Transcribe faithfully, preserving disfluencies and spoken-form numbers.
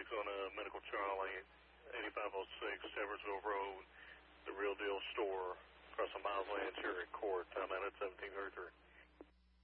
six on a Medical Charlie, eighty-five oh six, Seversville Road, the Real Deal Store, across the Miles Land Cherry Court. Time out at seventeen thirty-three.